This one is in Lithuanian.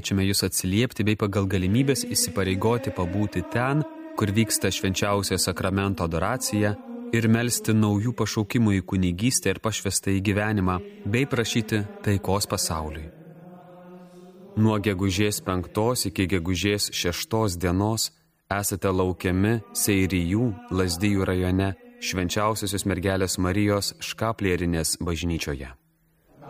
Kviečiame jūs atsiliepti bei pagal galimybės įsipareigoti pabūti ten, kur vyksta švenčiausio sakramento adoracija, ir melsti naujų pašaukimų į kunigystę ir pašvestą į gyvenimą, bei prašyti taikos pasauliui. Nuo gegužės 5 iki gegužės 6 dienos esate laukiami Seirijų, Lazdijų rajone, Švenčiausiosios mergelės Marijos Škaplierinės bažnyčioje.